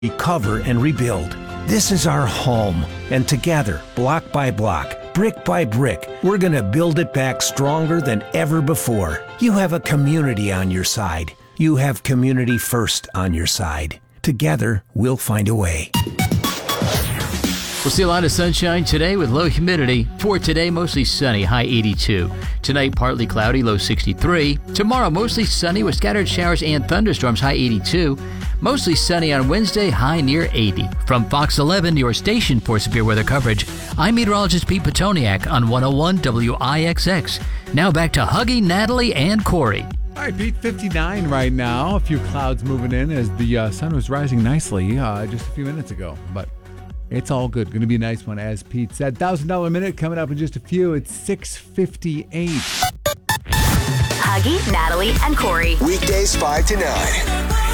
recover and rebuild. This is our home, and together, block by block, brick by brick, we're going to build it back stronger than ever before. You have a community on your side. You have Community First on your side. Together, we'll find a way. We'll see a lot of sunshine today with low humidity. For today, mostly sunny, high 82. Tonight, partly cloudy, low 63. Tomorrow, mostly sunny with scattered showers and thunderstorms, high 82. Mostly sunny on Wednesday, high near 80. From Fox 11, your station for severe weather coverage, I'm meteorologist Pete Petoniak on 101 WIXX. Now back to Huggy, Natalie, and Corey. All right, Pete, 59 right now. A few clouds moving in as the sun was rising nicely just a few minutes ago. But it's all good. Going to be a nice one, as Pete said. $1,000 minute coming up in just a few. It's 6:58. Huggy, Natalie, and Corey. Weekdays 5 to 9.